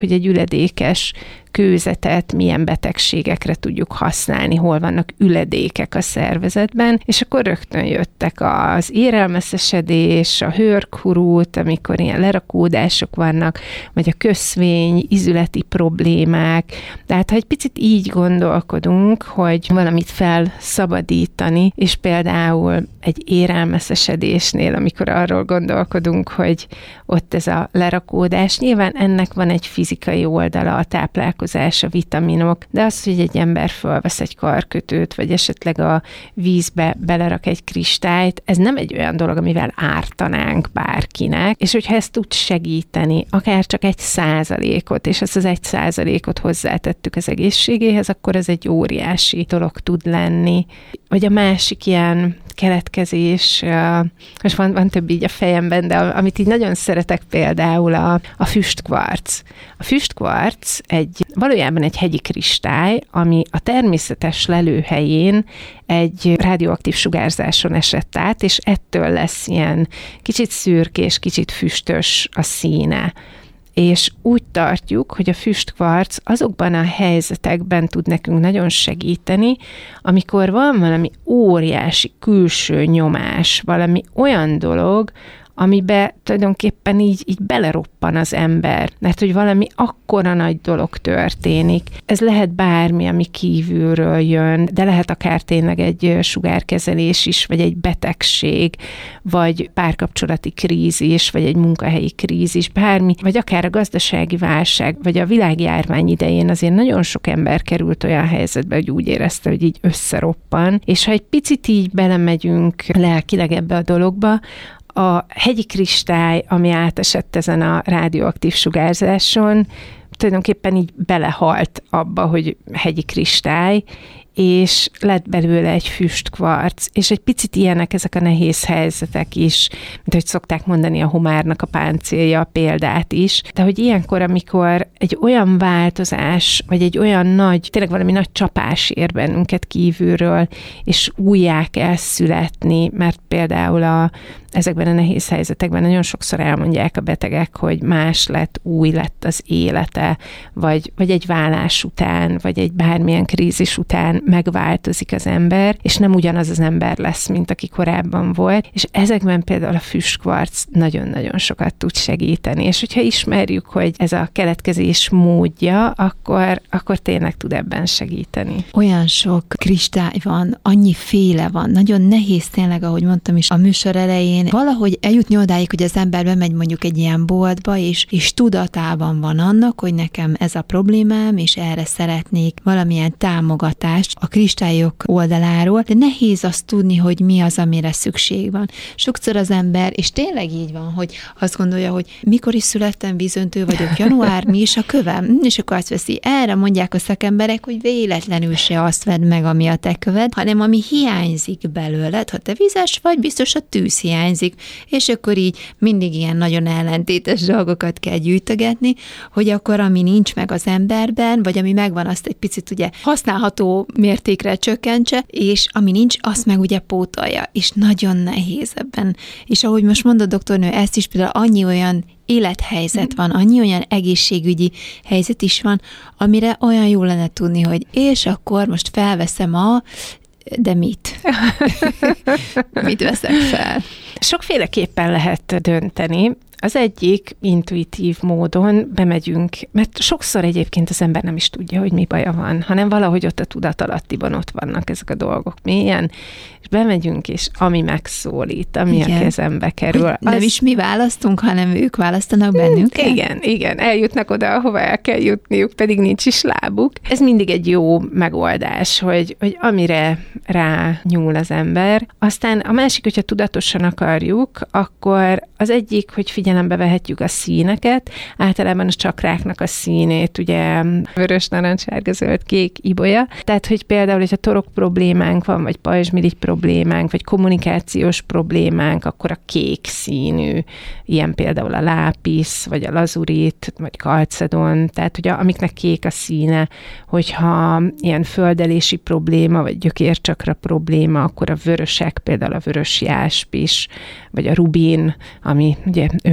hogy egy üledékes kőzetet milyen betegségekre tudjuk használni, hol vannak üledékek a szervezetben, és akkor rögtön jöttek az érelmeszesedés, a hőrkurút, amikor ilyen lerakódások vannak, vagy a köszvény, ízületi problémák. Tehát ha egy picit így gondolkodunk, hogy valamit felszabadítani, és például egy érelmeszesedésnél, amikor arról gondolkodunk, hogy ott ez a lerakódás, nyilván ennek van egy fizikai oldala, a táplálkozás, a vitaminok, de az, hogy egy ember fölvesz egy karkötőt, vagy esetleg a vízbe belerak egy kristályt, ez nem egy olyan dolog, amivel ártanánk bárkinek, és hogyha ezt tud segíteni, akár csak 1%-ot, és ezt az 1%-ot hozzátettük az egészségéhez, akkor ez egy óriási dolog tud lenni. Vagy a másik ilyen keletkezés, most van több így a fejemben, de amit így nagyon szeretek például a füstkvarc. A füstkvarc valójában egy hegyi kristály, ami a természetes lelőhelyén egy radioaktív sugárzáson esett át, és ettől lesz ilyen kicsit szürkés, kicsit füstös a színe. És úgy tartjuk, hogy a füstkvarc azokban a helyzetekben tud nekünk nagyon segíteni, amikor van valami óriási külső nyomás, valami olyan dolog, amiben tulajdonképpen így beleroppan az ember, mert hogy valami akkora nagy dolog történik. Ez lehet bármi, ami kívülről jön, de lehet akár tényleg egy sugárkezelés is, vagy egy betegség, vagy párkapcsolati krízis, vagy egy munkahelyi krízis, bármi, vagy akár a gazdasági válság, vagy a világjárvány idején azért nagyon sok ember került olyan helyzetbe, hogy úgy érezte, hogy így összeroppan, és ha egy picit így belemegyünk lelkileg ebbe a dologba, a hegyi kristály, ami átesett ezen a radioaktív sugárzáson, tulajdonképpen így belehalt abba, hogy hegyi kristály, és lett belőle egy füstkvarc, és egy picit ilyenek ezek a nehéz helyzetek is, mint hogy szokták mondani a homárnak a páncélja a példát is, de hogy ilyenkor, amikor egy olyan változás, vagy egy olyan nagy, tényleg valami nagy csapás ér bennünket kívülről, és újjá kell születni, mert például ezekben a nehéz helyzetekben nagyon sokszor elmondják a betegek, hogy más lett, új lett az élete, vagy egy válás után, vagy egy bármilyen krízis után megváltozik az ember, és nem ugyanaz az ember lesz, mint aki korábban volt, és ezekben például a füstkvarc nagyon-nagyon sokat tud segíteni, és hogyha ismerjük, hogy ez a keletkezés módja, akkor tényleg tud ebben segíteni. Olyan sok kristály van, annyi féle van, nagyon nehéz tényleg, ahogy mondtam is a műsor elején, valahogy eljutni odáig, hogy az ember bemegy mondjuk egy ilyen boltba, és tudatában van annak, hogy nekem ez a problémám, és erre szeretnék valamilyen támogatást a kristályok oldaláról, de nehéz azt tudni, hogy mi az, amire szükség van. Sokszor az ember, és tényleg így van, hogy azt gondolja, hogy mikor is születtem, vízöntő vagyok, január, mi is a kövem, és akkor azt veszi. Erre mondják a szakemberek, hogy véletlenül se azt vedd meg, ami a te köved, hanem ami hiányzik belőled. Ha te vizes vagy, biztos a tűz hiányzik, és akkor így mindig ilyen nagyon ellentétes dolgokat kell gyűjtögetni, hogy akkor ami nincs meg az emberben, vagy ami megvan, azt egy picit ugye használható mértékre csökkentse, és ami nincs, azt meg ugye pótolja, és nagyon nehéz ebben. És ahogy most mondod, doktornő, ezt is például annyi olyan élethelyzet van, annyi olyan egészségügyi helyzet is van, amire olyan jó lenne tudni, hogy és akkor most felveszem de mit? Mit veszek fel? Sokféleképpen lehet dönteni. Az egyik intuitív módon bemegyünk, mert sokszor egyébként az ember nem is tudja, hogy mi baja van, hanem valahogy ott a tudatalattiban ott vannak ezek a dolgok mélyen, és bemegyünk, és ami megszólít, ami igen. A kezembe kerül. Nem is mi választunk, hanem ők választanak bennünket? Igen, eljutnak oda, ahova el kell jutniuk, pedig nincs is lábuk. Ez mindig egy jó megoldás, hogy amire rá nyúl az ember. Aztán a másik, hogyha tudatosan akarjuk, akkor az egyik, hogy figyelembe vehetjük a színeket, általában a csakráknak a színét, ugye vörös, narancssárga, zöld, kék, ibolya. Tehát, hogy például, hogyha torok problémánk van, vagy pajzsmirigy problémánk, vagy kommunikációs problémánk, akkor a kék színű, ilyen például a lápisz, vagy a lazurit, vagy kalcedon, tehát, hogy amiknek kék a színe, hogyha ilyen földelési probléma, vagy gyökércsakra probléma, akkor a vörösek, például a vörös jáspis, vagy a rubin, ami ugye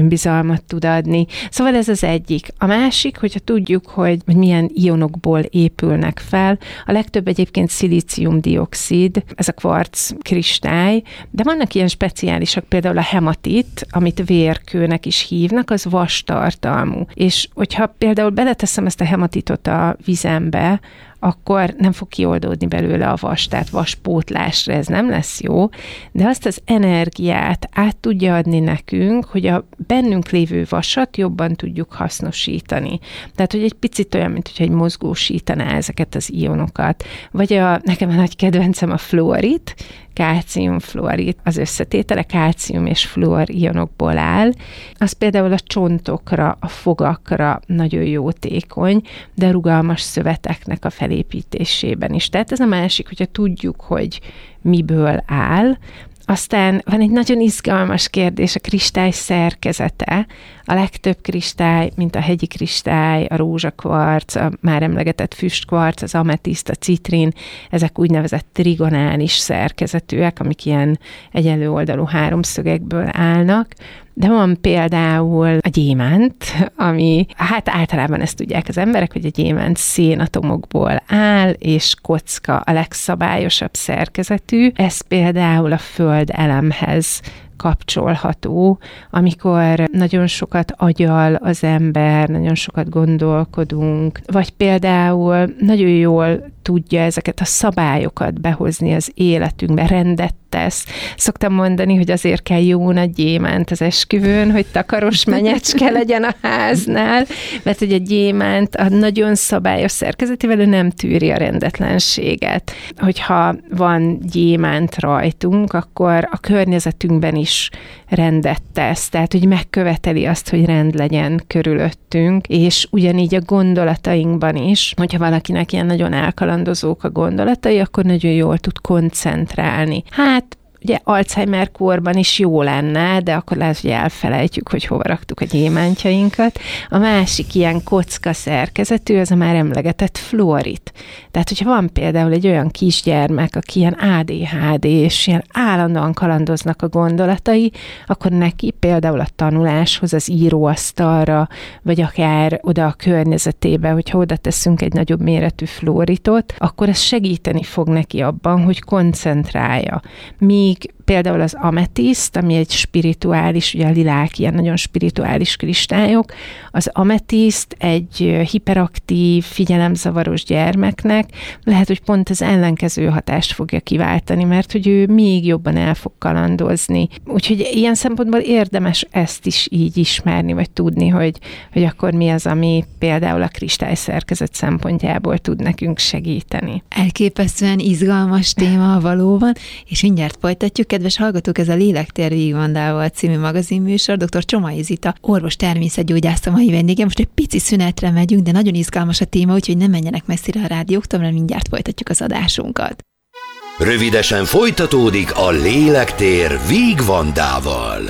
önbizalmat tud adni. Szóval ez az egyik. A másik, hogyha tudjuk, hogy milyen ionokból épülnek fel, a legtöbb egyébként szilícium-dioxid, ez a kvarc kristály, de vannak ilyen speciálisak, például a hematit, amit vérkőnek is hívnak, az vastartalmú. És hogyha például beleteszem ezt a hematitot a vizembe, akkor nem fog kioldódni belőle a vas, tehát vaspótlásra ez nem lesz jó, de azt az energiát át tudja adni nekünk, hogy a bennünk lévő vasat jobban tudjuk hasznosítani. Tehát, hogy egy picit olyan, mint hogyha egy mozgósítaná ezeket az ionokat. Vagy nekem a nagy kedvencem a fluorid, kálcium-fluorid, az összetétele kálcium és fluor ionokból áll. Az például a csontokra, a fogakra nagyon jótékony, de rugalmas szöveteknek a felépítésében is. Tehát ez a másik, hogyha tudjuk, hogy miből áll. Aztán van egy nagyon izgalmas kérdés, a kristály szerkezete. A legtöbb kristály, mint a hegyi kristály, a rózsakvarc, a már emlegetett füstkvarc, az ametiszt, a citrin, ezek úgynevezett trigonális szerkezetűek, amik ilyen egyenlő oldalú háromszögekből állnak. De van például a gyémánt, ami, hát általában ezt tudják az emberek, hogy a gyémánt szénatomokból áll, és kocka a legszabályosabb szerkezetű. Ez például a földelemhez kapcsolható, amikor nagyon sokat agyal az ember, nagyon sokat gondolkodunk, vagy például nagyon jól tudja ezeket a szabályokat behozni az életünkbe, rendet tesz. Szoktam mondani, hogy azért kell jó nagy gyémánt az esküvőn, hogy takaros menyecske legyen a háznál, mert hogy a gyémánt a nagyon szabályos szerkezetével ő nem tűri a rendetlenséget. Hogyha van gyémánt rajtunk, akkor a környezetünkben is rendet tesz, tehát hogy megköveteli azt, hogy rend legyen körülöttünk, és ugyanígy a gondolatainkban is, hogyha valakinek ilyen nagyon elkalandozók a gondolatai, akkor nagyon jól tud koncentrálni. Hát, ugye Alzheimer-korban is jó lenne, de akkor lehet, hogy elfelejtjük, hogy hova raktuk a gyémántjainkat. A másik ilyen kocka szerkezetű, az a már emlegetett fluorid. Tehát, hogyha van például egy olyan kisgyermek, aki ilyen ADHD, és ilyen állandóan kalandoznak a gondolatai, akkor neki például a tanuláshoz, az íróasztalra, vagy akár oda a környezetébe, hogyha oda teszünk egy nagyobb méretű fluoridot, akkor ez segíteni fog neki abban, hogy koncentrálja. Míg például az ametiszt, ami egy spirituális, ugye a lilák ilyen nagyon spirituális kristályok, az ametiszt egy hiperaktív, figyelemzavaros gyermeknek lehet, hogy pont az ellenkező hatást fogja kiváltani, mert hogy ő még jobban el fog kalandozni. Úgyhogy ilyen szempontból érdemes ezt is így ismerni, vagy tudni, hogy akkor mi az, ami például a kristályszerkezet szempontjából tud nekünk segíteni. Elképesztően izgalmas téma valóban, és mindjárt folytatjuk. Kedves hallgatók, ez a Lélektér Végvandával című magazinműsor, dr. Csomai Zita, orvos természetgyógyász a mai vendégem. Most egy pici szünetre megyünk, de nagyon izgalmas a téma, úgyhogy nem menjenek messzire a rádióktól, mert mindjárt folytatjuk az adásunkat. Rövidesen folytatódik a Lélektér Végvandával.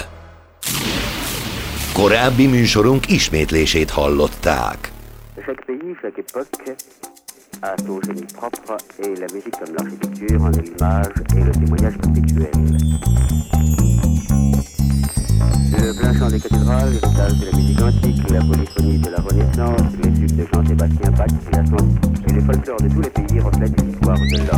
Korábbi műsorunk ismétlését hallották. Chaque pays, chaque époque a son génie propre et la musique comme l'architecture en est l'image et le témoignage perpétuel. Le plein chant des cathédrales, l'héritage de la musique antique, la polyphonie de la Renaissance, les tubes de Jean-Sébastien Bach et les folklores de tous les pays reflètent l'histoire de l'homme.